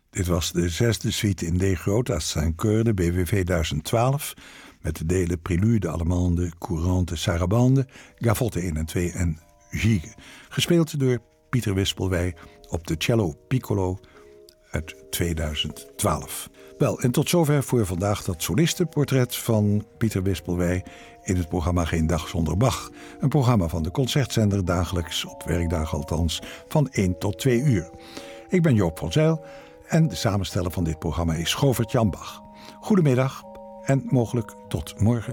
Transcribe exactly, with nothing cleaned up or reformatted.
Dit was de zesde suite in D groot à Saint-Cœur de B W V duizend twaalf... met de delen Prélude, Allemande, Courante, Sarabande, Gavotte één en twee en Gigue. Gespeeld door Pieter Wispelwey op de cello piccolo uit tweeduizend twaalf. Wel, en tot zover voor vandaag dat solistenportret van Pieter Wispelwey in het programma Geen Dag Zonder Bach. Een programma van de Concertzender, dagelijks, op werkdagen althans, van één tot twee uur. Ik ben Joop van Zijl en de samensteller van dit programma is Govert Jan Bach. Goedemiddag en mogelijk tot morgen.